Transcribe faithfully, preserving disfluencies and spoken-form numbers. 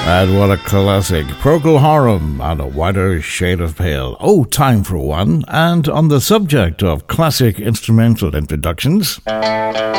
And what a classic. Procol Harum and A Wider Shade of Pale. Oh, time for one. And on the subject of classic instrumental introductions,